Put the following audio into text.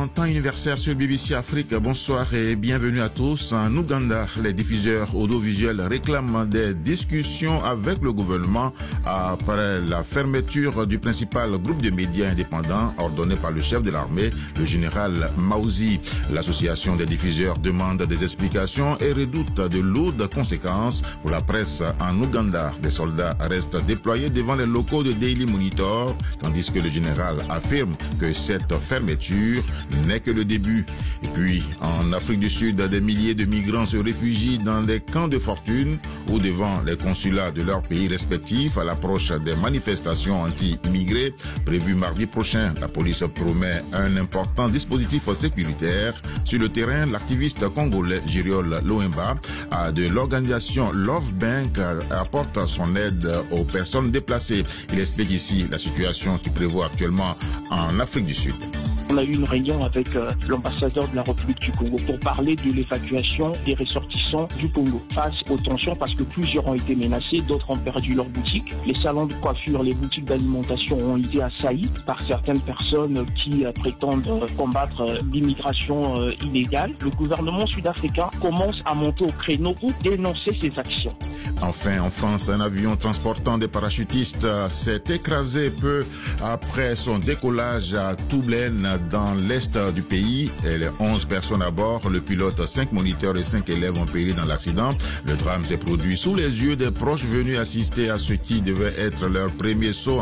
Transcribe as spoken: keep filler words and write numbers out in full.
en temps universaire sur B B C Afrique. Bonsoir et bienvenue à tous. En Ouganda, les diffuseurs audiovisuels réclament des discussions avec le gouvernement après la fermeture du principal groupe de médias indépendants ordonné par le chef de l'armée, le général Mauzi. L'association des diffuseurs demande des explications et redoute de lourdes conséquences pour la presse en Ouganda. Des soldats restent déployés devant les locaux de Daily Monitor, tandis que le général affirme que cette fermeture n'est que le début. Et puis, en Afrique du Sud, des milliers de migrants se réfugient dans des camps de fortune ou devant les consulats de leurs pays respectifs à l'approche des manifestations anti-immigrés prévues mardi prochain. La police promet un important dispositif sécuritaire. Sur le terrain, l'activiste congolais Jiriol Loemba de l'organisation Love Bank apporte son aide aux personnes déplacées. Il explique ici la situation qui prévaut actuellement en Afrique du Sud. On a eu une réunion avec euh, l'ambassadeur de la République du Congo pour parler de l'évacuation des ressortissants du Congo face aux tensions parce que plusieurs ont été menacés, d'autres ont perdu leurs boutiques. Les salons de coiffure, les boutiques d'alimentation ont été assaillis par certaines personnes qui euh, prétendent euh, combattre euh, l'immigration euh, illégale. Le gouvernement sud-africain commence à monter au créneau pour dénoncer ces actions. Enfin, en France, un avion transportant des parachutistes s'est écrasé peu après son décollage à Toublen dans l'est du pays. Et les onze personnes à bord, le pilote, cinq moniteurs et cinq élèves ont péri dans l'accident. Le drame s'est produit sous les yeux des proches venus assister à ce qui devait être leur premier saut